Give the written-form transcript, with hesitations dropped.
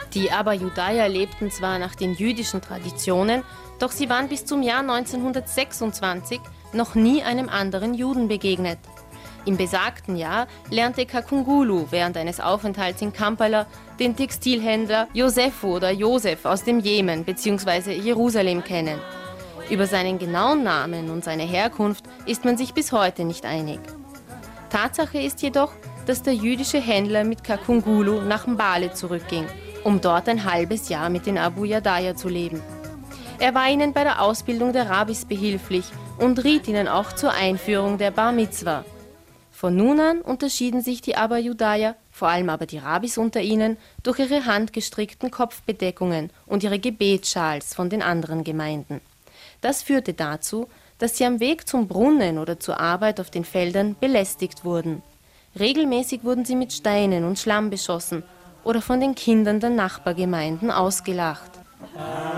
Die Abba Judaya lebten zwar nach den jüdischen Traditionen, doch sie waren bis zum Jahr 1926 noch nie einem anderen Juden begegnet. Im besagten Jahr lernte Kakungulu während eines Aufenthalts in Kampala den Textilhändler Josefu oder Josef aus dem Jemen bzw. Jerusalem kennen. Über seinen genauen Namen und seine Herkunft ist man sich bis heute nicht einig. Tatsache ist jedoch, dass der jüdische Händler mit Kakungulu nach Mbale zurückging, um dort ein halbes Jahr mit den Abu Judaya zu leben. Er war ihnen bei der Ausbildung der Rabbis behilflich und riet ihnen auch zur Einführung der Bar Mitzwa. Von nun an unterschieden sich die Abba Judaya, vor allem aber die Rabbis unter ihnen, durch ihre handgestrickten Kopfbedeckungen und ihre Gebetsschals von den anderen Gemeinden. Das führte dazu, dass sie am Weg zum Brunnen oder zur Arbeit auf den Feldern belästigt wurden. Regelmäßig wurden sie mit Steinen und Schlamm beschossen oder von den Kindern der Nachbargemeinden ausgelacht.